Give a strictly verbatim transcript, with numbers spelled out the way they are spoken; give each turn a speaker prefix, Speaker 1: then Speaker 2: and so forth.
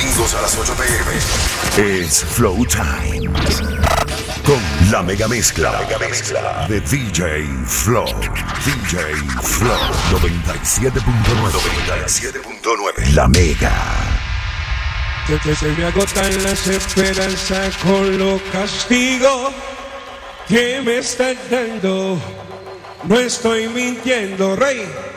Speaker 1: domingos a las ocho p m es Flow Time. Con la mega mezcla, la mega mezcla de D J Flow. D J Flow noventa y siete punto nueve. noventa y siete punto nueve. La mega.
Speaker 2: Que, que se me agotan las esperanzas con los castigos que me están dando. No estoy mintiendo, rey.